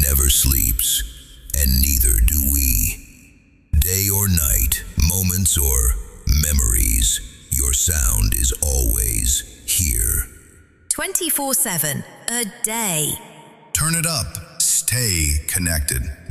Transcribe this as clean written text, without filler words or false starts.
never sleeps, and neither do we. Day or night, moments or memories, your sound is always here. 24/7, a day. Turn it up. Stay connected.